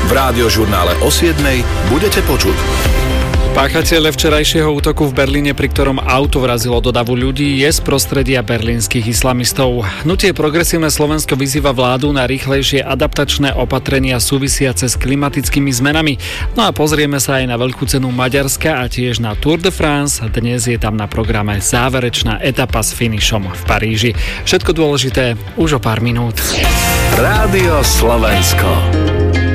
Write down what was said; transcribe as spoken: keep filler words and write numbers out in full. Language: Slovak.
V Rádiožurnále o siedmej budete počuť. Páchateľ včerajšieho útoku v Berlíne, pri ktorom auto vrazilo do davu ľudí, je z prostredia berlínskych islamistov. Hnutie Progresívne Slovensko vyzýva vládu na rýchlejšie adaptačné opatrenia súvisiace s klimatickými zmenami. No a pozrieme sa aj na veľkú cenu Maďarska a tiež na Tour de France. Dnes je tam na programe záverečná etapa s finišom v Paríži. Všetko dôležité už o pár minút. Rádio Slovensko.